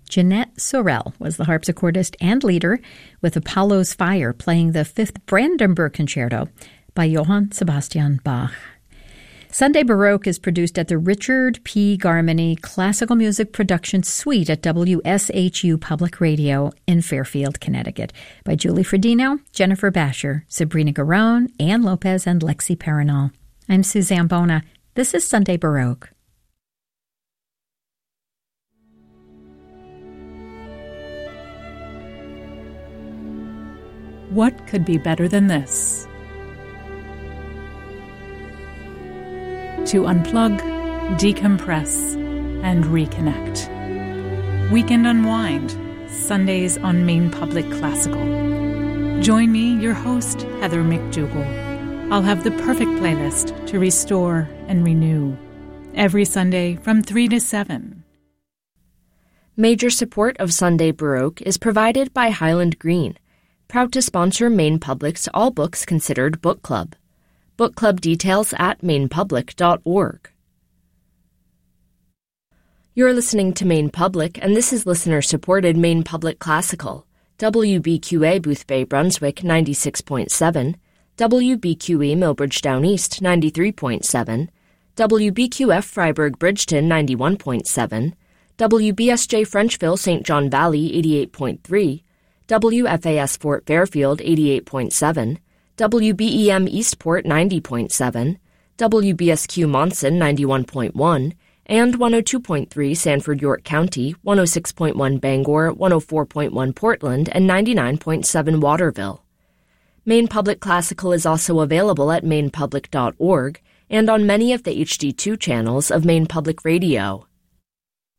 Jeanette Sorel was the harpsichordist and leader, with Apollo's Fire playing the Fifth Brandenburg Concerto by Johann Sebastian Bach. Sunday Baroque is produced at the Richard P. Garmany Classical Music Production Suite at WSHU Public Radio in Fairfield, Connecticut, by Julie Fredino, Jennifer Basher, Sabrina Garone, Ann Lopez, and Lexi Paranol. I'm Suzanne Bona. This is Sunday Baroque. What could be better than this? To unplug, decompress, and reconnect. Weekend Unwind, Sundays on Maine Public Classical. Join me, your host, Heather McDougall. I'll have the perfect playlist to restore and renew. Every Sunday from 3 to 7. Major support of Sunday Baroque is provided by Highland Green, proud to sponsor Maine Public's All Books Considered Book Club. Book club details at mainepublic.org. You're listening to Maine Public, and this is listener-supported Maine Public Classical. WBQA Boothbay Brunswick 96.7, WBQE Millbridge Down East 93.7, WBQF Freiburg Bridgeton 91.7, WBSJ Frenchville St. John Valley 88.3, WFAS Fort Fairfield 88.7, WBEM Eastport 90.7, WBSQ Monson 91.1, and 102.3 Sanford York County, 106.1 Bangor, 104.1 Portland, and 99.7 Waterville. Maine Public Classical is also available at mainepublic.org and on many of the HD2 channels of Maine Public Radio.